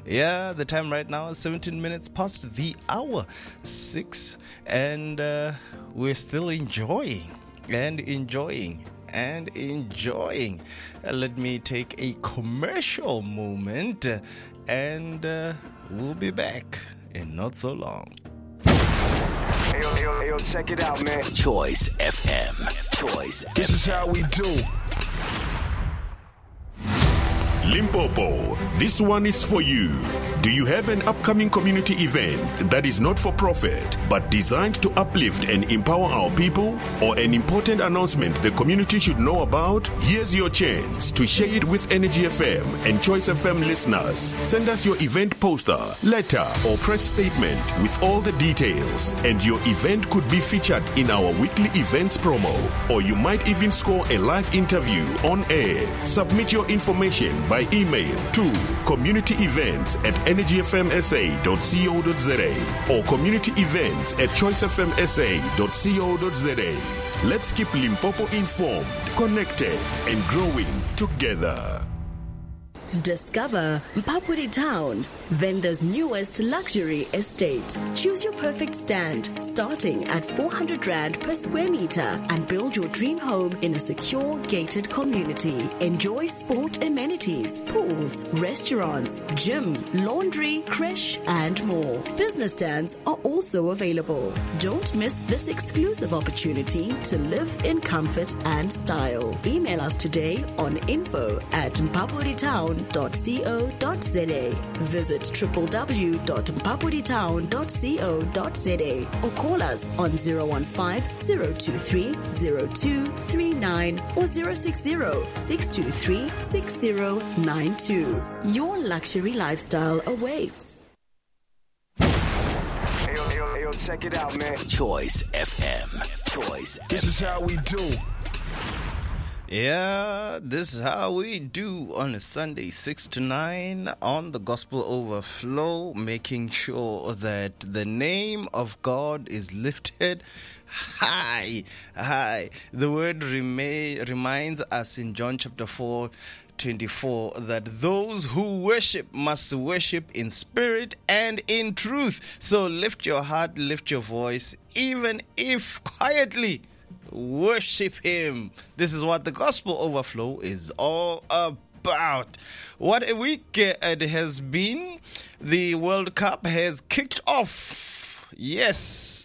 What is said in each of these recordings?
Yeah, the time right now is 17 minutes past the hour 6, and we're still enjoying. Let me take a commercial moment, and we'll be back in not so long. Hey, yo, check it out, man. Choice FM. Choice. This is how we do. Limpopo, this one is for you. Do you have an upcoming community event that is not for profit but designed to uplift and empower our people, or an important announcement the community should know about? Here's your chance to share it with Energy FM and Choice FM listeners. Send us your event poster, letter, or press statement with all the details, and your event could be featured in our weekly events promo, or you might even score a live interview on air. Submit your information by email to communityevents@energyfmsa.co.za or communityevents@choicefmsa.co.za. Let's keep Limpopo informed, connected, and growing together. Discover Mpapuri Town, Venda's newest luxury estate. Choose your perfect stand starting at 400 Rand per square meter and build your dream home in a secure gated community. Enjoy sport amenities, pools, restaurants, gym, laundry, creche, and more. Business stands are also available. Don't miss this exclusive opportunity to live in comfort and style. Email us today on info@mpapuritown.co.za. Visit www.mpapuritown.co.za or call us on 015-023-0239 or 060-623-6092. Your luxury lifestyle awaits. Hey, yo, check it out, man. Choice FM. Choice. This is how we do. Yeah, this is how we do on a Sunday, 6 to 9 on the Gospel Overflow, making sure that the name of God is lifted high. The word reminds us in John chapter 4:24 that those who worship must worship in spirit and in truth. So lift your heart, lift your voice, even if quietly. Worship Him. This is what the Gospel Overflow is all about. What a week it has been. The World Cup has kicked off. Yes.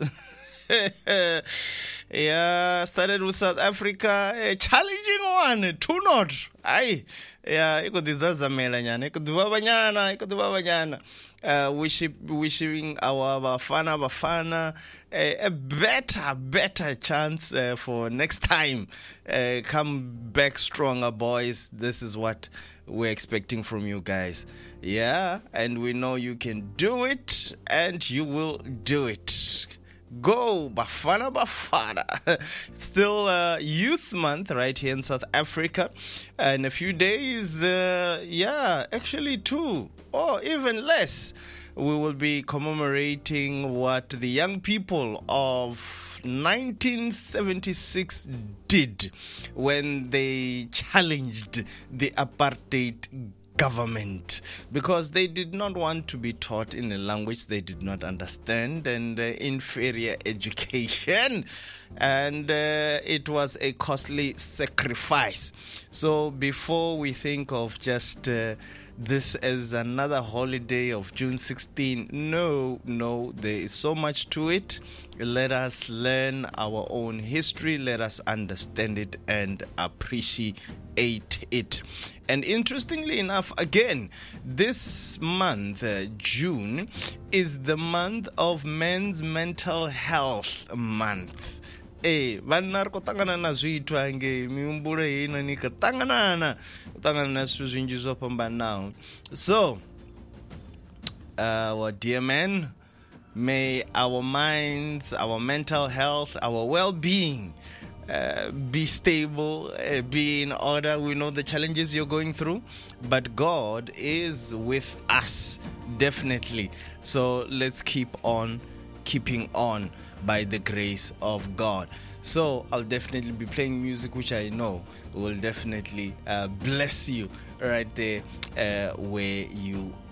Yeah, started with South Africa. A challenging one. 2-0. Aye. Yeah, wishing our Bafana a better chance for next time. Come back stronger, boys. This is what we're expecting from you guys. Yeah, and we know you can do it, and you will do it. Go, Bafana. It's still Youth Month right here in South Africa. In a few days, actually 2 or even less, we will be commemorating what the young people of 1976 did when they challenged the apartheid government, because they did not want to be taught in a language they did not understand, and inferior education, and it was a costly sacrifice. So before we think of just this as another holiday of June 16, no, there is so much to it. Let us learn our own history, let us understand it and appreciate it. And interestingly enough, again, this month, June, is the month of Men's Mental Health Month. Vanhu ko tangana na zwithu ange miumbulo hino nika tangana na swithu zwinji zwo fhambanaho. So our dear men, may our minds, our mental health, our well-being be stable, be in order. We know the challenges you're going through, but God is with us, definitely. So let's keep on keeping on by the grace of God. So I'll definitely be playing music which I know will definitely bless you right there where you